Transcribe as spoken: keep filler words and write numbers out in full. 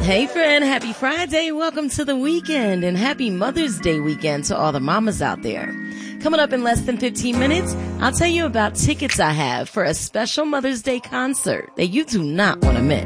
Hey friend, happy Friday. Welcome to the weekend and happy Mother's Day weekend to all the mamas out there. Coming up in less than fifteen minutes, I'll tell you about tickets I have for a special Mother's Day concert that you do not want to miss.